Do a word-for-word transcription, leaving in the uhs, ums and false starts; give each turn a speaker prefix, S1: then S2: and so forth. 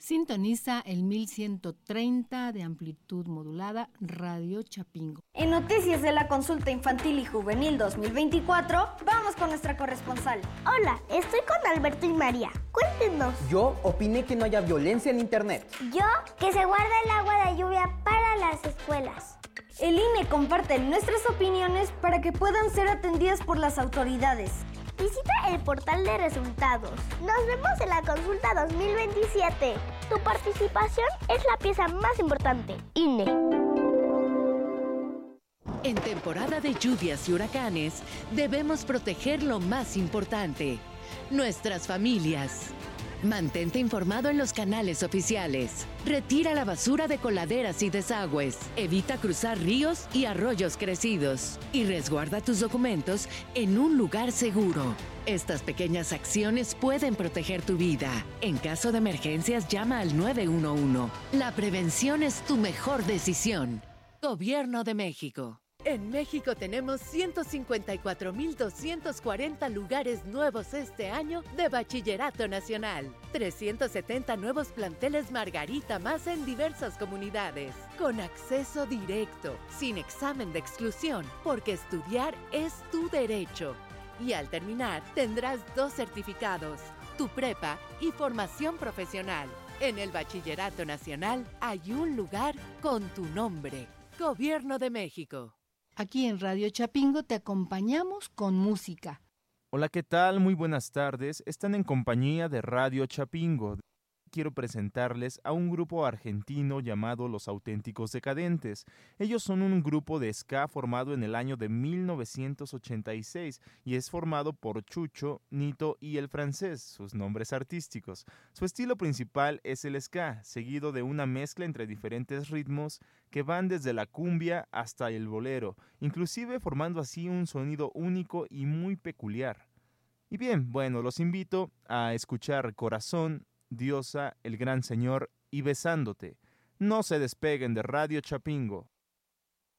S1: Sintoniza el mil ciento treinta de amplitud modulada Radio Chapingo.
S2: En noticias de la consulta infantil y juvenil dos mil veinticuatro, vamos con nuestra corresponsal.
S3: Hola, estoy con Alberto y María. Cuéntenos.
S4: Yo opiné que no haya violencia en internet.
S3: Yo, que se guarde el agua de lluvia para las escuelas.
S2: El I N E comparte nuestras opiniones para que puedan ser atendidas por las autoridades.
S3: Visita el portal de resultados. Nos vemos en la consulta dos mil veintisiete. Tu participación es la pieza más importante. I N E.
S5: En temporada de lluvias y huracanes, debemos proteger lo más importante: nuestras familias. Mantente informado en los canales oficiales. Retira la basura de coladeras y desagües. Evita cruzar ríos y arroyos crecidos. Y resguarda tus documentos en un lugar seguro. Estas pequeñas acciones pueden proteger tu vida. En caso de emergencias, llama al nueve uno uno. La prevención es tu mejor decisión. Gobierno de México. En México tenemos ciento cincuenta y cuatro mil doscientos cuarenta lugares nuevos este año de Bachillerato Nacional. trescientos setenta nuevos planteles Margarita más en diversas comunidades. Con acceso directo, sin examen de exclusión, porque estudiar es tu derecho. Y al terminar, tendrás dos certificados, tu prepa y formación profesional. En el Bachillerato Nacional hay un lugar con tu nombre. Gobierno de México.
S1: Aquí en Radio Chapingo te acompañamos con música.
S6: Hola, ¿qué tal? Muy buenas tardes. Están en compañía de Radio Chapingo. Quiero presentarles a un grupo argentino llamado Los Auténticos Decadentes. Ellos son un grupo de ska formado en el año de mil novecientos ochenta y seis y es formado por Chucho, Nito y El Francés, sus nombres artísticos. Su estilo principal es el ska, seguido de una mezcla entre diferentes ritmos que van desde la cumbia hasta el bolero, inclusive formando así un sonido único y muy peculiar. Y bien, bueno, los invito a escuchar Corazón, Diosa, El Gran Señor y Besándote. No se despeguen de Radio Chapingo.